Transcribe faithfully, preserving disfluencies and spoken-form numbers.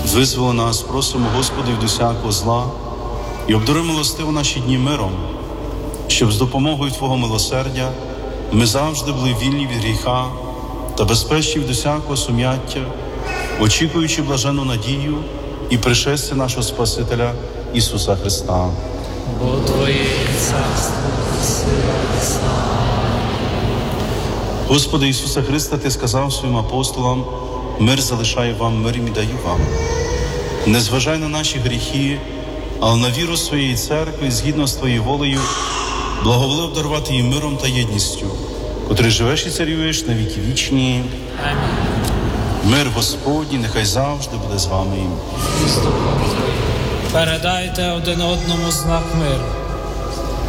Визволи нас, просимо, Господи, від усякого зла, і обдаруй милостиво наші дні миром, щоб з допомогою Твого милосердя ми завжди були вільні від гріха та безпечні від усякого сум'яття, очікуючи блаженну надію і пришестя нашого Спасителя Ісуса Христа. Бо Твоє царство, сила і слава. Господи Ісусе Христе, Ти сказав своїм апостолам: мир залишаю вам, мир і даю вам. Не зважай на наші гріхи, але на віру своєї церкви, згідно з Твоєю волею, благоволи обдарувати її миром та єдністю, котрий живеш і царюєш на віки вічні. Амінь. Мир Господній нехай завжди буде з вами. Передайте один одному знак миру.